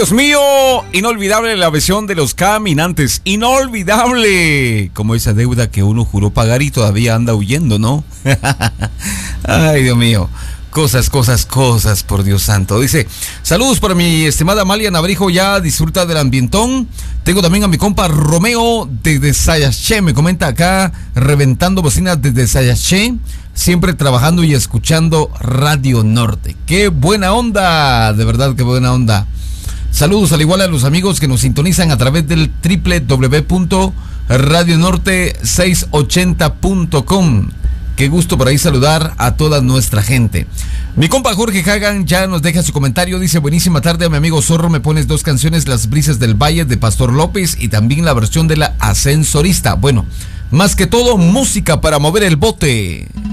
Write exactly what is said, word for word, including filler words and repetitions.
Dios mío, inolvidable la versión de Los Caminantes, inolvidable, como esa deuda que uno juró pagar y todavía anda huyendo, ¿no? Ay, Dios mío, cosas, cosas, cosas, por Dios santo. Dice, saludos para mi estimada Amalia Nabrijo, ya disfruta del ambientón. Tengo también a mi compa Romeo desde Sayaché, me comenta acá, reventando bocinas desde Sayaché, siempre trabajando y escuchando Radio Norte. ¡Qué buena onda! De verdad, qué buena onda. Saludos al igual a los amigos que nos sintonizan a través del doble u doble u doble u punto radio norte seiscientos ochenta punto com. Qué gusto por ahí saludar a toda nuestra gente. Mi compa Jorge Hagan ya nos deja su comentario. Dice, buenísima tarde a mi amigo Zorro. Me pones dos canciones, Las Brisas del Valle de Pastor López y también la versión de La Ascensorista. Bueno, más que todo, música para mover el bote.